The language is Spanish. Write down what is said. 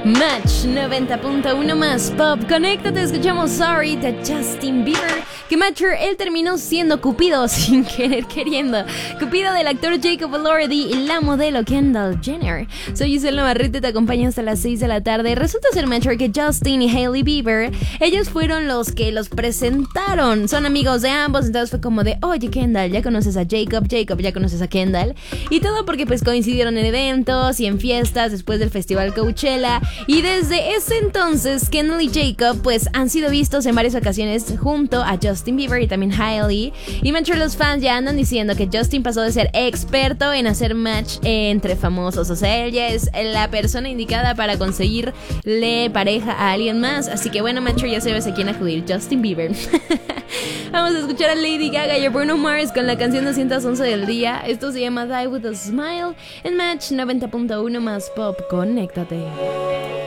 Match 90.1 más pop. Conéctate, escuchamos Sorry de Justin Bieber. Que Matcher, él terminó siendo Cupido sin querer queriendo. Cupido del actor Jacob Elordi y la modelo Kendall Jenner. Soy Giselle Navarrete, te acompaño hasta las 6 de la tarde. Resulta ser, Matcher, que Justin y Hailey Bieber, ellos fueron los que los presentaron. Son amigos de ambos, entonces fue como de, oye Kendall, ya conoces a Jacob, ya conoces a Kendall. Y todo porque pues coincidieron en eventos y en fiestas después del festival Coachella. Y desde ese entonces, Kendall y Jacob pues han sido vistos en varias ocasiones junto a Justin Bieber y también Hailey. Y mientras los fans ya andan diciendo que Justin pasó de ser experto en hacer match entre famosos. O sea, él ya es la persona indicada para conseguirle pareja a alguien más. Así que bueno, Matcher, ya sabes a quién acudir, Justin Bieber. Vamos a escuchar a Lady Gaga y a Bruno Mars con la canción 211 del día. Esto se llama Die With A Smile en Match 90.1 más pop. Conéctate.